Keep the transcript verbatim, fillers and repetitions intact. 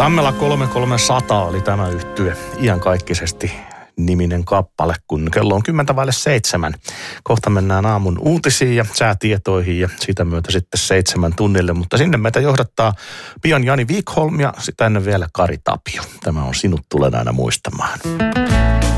Tammela kolmekymmentä oli tämä yhtye iankaikkisesti niminen kappale, kun kello on kymmentä vaille seitsemän. Kohta mennään aamun uutisiin ja säätietoihin ja sitä myötä sitten seitsemän tunnille, mutta sinne meitä johdattaa pian Jani Wikholm ja sitä ennen vielä Kari Tapio. Tämä on Sinut tulen aina muistamaan.